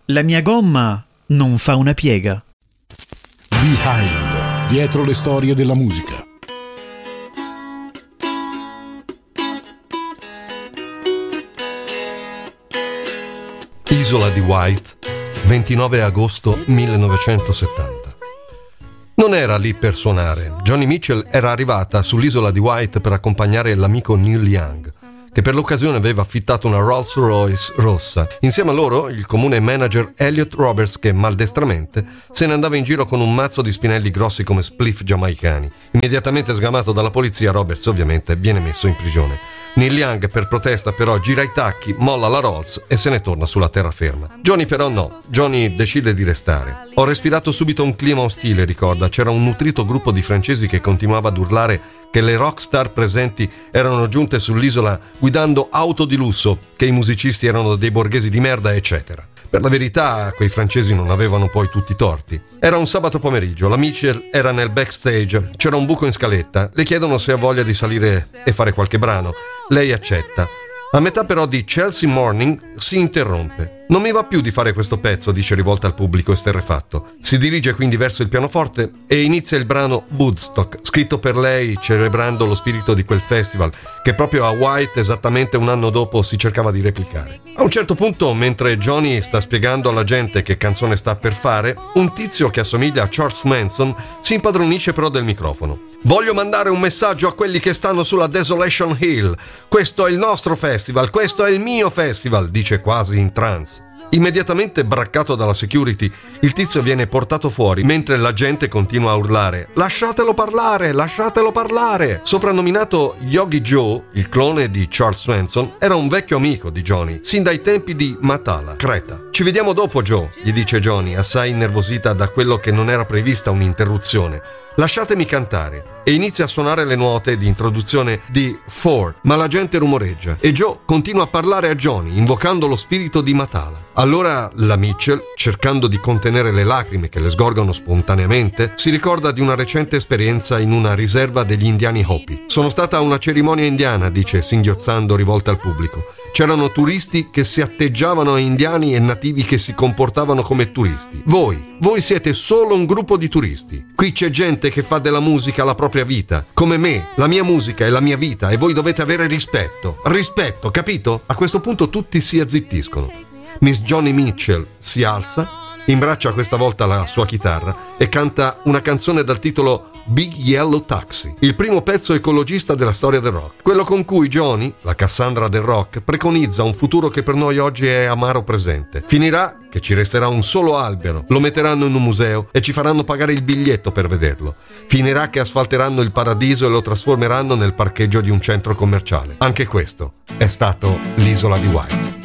La mia gomma non fa una piega. Behind, dietro le storie della musica. Isola di Wight, 29 agosto 1970. Non era lì per suonare. Joni Mitchell era arrivata sull'isola di Wight per accompagnare l'amico Neil Young, che per l'occasione aveva affittato una Rolls Royce rossa. Insieme a loro il comune manager Elliot Roberts, che maldestramente se ne andava in giro con un mazzo di spinelli grossi come spliff giamaicani. Immediatamente sgamato dalla polizia, Roberts ovviamente viene messo in prigione. Neil Young, per protesta, però gira i tacchi, molla la Rolls e se ne torna sulla terraferma. Joni però no. Joni decide di restare. Ho respirato subito un clima ostile, ricorda. C'era un nutrito gruppo di francesi che continuava ad urlare che le rockstar presenti erano giunte sull'isola guidando auto di lusso, che i musicisti erano dei borghesi di merda, eccetera. Per la verità, quei francesi non avevano poi tutti i torti. Era un sabato pomeriggio, la Mitchell era nel backstage, c'era un buco in scaletta, le chiedono se ha voglia di salire e fare qualche brano. Lei accetta. A metà però di Chelsea Morning si interrompe. Non mi va più di fare questo pezzo, dice rivolta al pubblico esterrefatto. Si dirige quindi verso il pianoforte e inizia il brano Woodstock, scritto per lei celebrando lo spirito di quel festival che proprio a White esattamente un anno dopo si cercava di replicare. A un certo punto, mentre Joni sta spiegando alla gente che canzone sta per fare, un tizio che assomiglia a Charles Manson si impadronisce però del microfono. Voglio mandare un messaggio a quelli che stanno sulla Desolation Hill. Questo è il nostro festival, questo è il mio festival, dice quasi in trance. Immediatamente braccato dalla security, il tizio viene portato fuori mentre la gente continua a urlare lasciatelo parlare, lasciatelo parlare. Soprannominato Yogi Joe, il clone di Charles Manson, era un vecchio amico di Joni, sin dai tempi di Matala, Creta. Ci vediamo dopo, Joe, gli dice Joni, assai innervosita da quello che non era prevista un'interruzione. Lasciatemi cantare. E inizia a suonare le note di introduzione di Four, ma la gente rumoreggia e Joe continua a parlare a Joni, invocando lo spirito di Matala. Allora la Mitchell, cercando di contenere le lacrime che le sgorgano spontaneamente, si ricorda di una recente esperienza in una riserva degli indiani Hopi. Sono stata a una cerimonia indiana, dice singhiozzando rivolta al pubblico. C'erano turisti che si atteggiavano a indiani e nativi che si comportavano come turisti. Voi siete solo un gruppo di turisti. Qui c'è gente che fa della musica la propria vita, come me. La mia musica è la mia vita e voi dovete avere rispetto, capito? A questo punto tutti si azzittiscono. Miss Joni Mitchell si alza, imbraccia questa volta la sua chitarra e canta una canzone dal titolo Big Yellow Taxi, il primo pezzo ecologista della storia del rock, quello con cui Joni, la Cassandra del rock, preconizza un futuro che per noi oggi è amaro presente. Finirà che ci resterà un solo albero, lo metteranno in un museo e ci faranno pagare il biglietto per vederlo. Finirà che asfalteranno il paradiso e lo trasformeranno nel parcheggio di un centro commerciale. Anche questo è stato l'Isola di Wight.